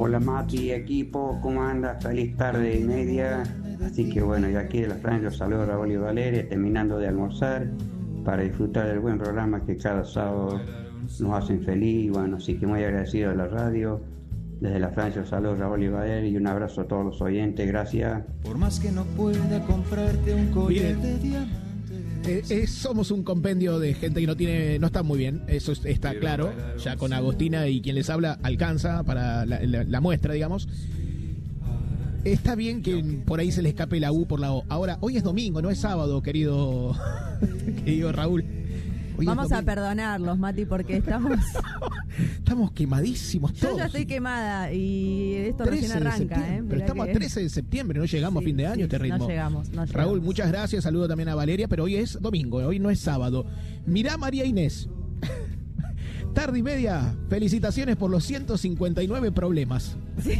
Hola Mati, equipo, ¿cómo anda? Feliz tarde y media. Así que bueno, y aquí de la Francia los saludo a Raúl y Valeria, terminando de almorzar para disfrutar del buen programa que cada sábado nos hacen feliz. Bueno, así que muy agradecido a la radio. Desde la Francia los saludo a Raúl y Valeria y un abrazo a todos los oyentes. Gracias. Por más que no pueda comprarte un collar de diamantes. Somos un compendio de gente que no está muy bien, eso está claro. Ya con Agostina y quien les habla alcanza para la muestra, digamos. Está bien que por ahí se le escape la U por la O. Ahora, hoy es domingo, no es sábado, querido Raúl. Vamos a perdonarlos, Mati, porque estamos quemadísimos todos. Yo ya estoy quemada y esto recién arranca, Pero estamos a 13 de septiembre, no llegamos a fin de año este ritmo. No llegamos. Raúl, muchas gracias, saludo también a Valeria, pero hoy es domingo, hoy no es sábado. Mirá, María Inés. Tarde y media, felicitaciones por los 159 problemas. Sí.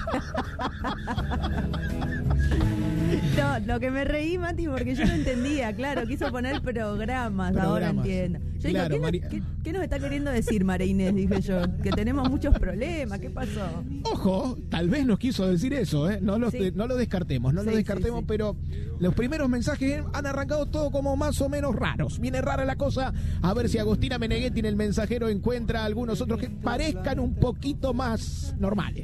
No, lo que me reí, Mati, porque yo no entendía, claro, quiso poner programas. Ahora entiendo. Yo claro, digo, ¿qué nos está queriendo decir María Inés? Dije yo, que tenemos muchos problemas, ¿qué pasó? Ojo, tal vez nos quiso decir eso, no lo descartemos, pero los primeros mensajes han arrancado todo como más o menos raros. Viene rara la cosa, a ver si Agostina Meneghetti en el mensajero encuentra algunos otros que parezcan un poquito más normales.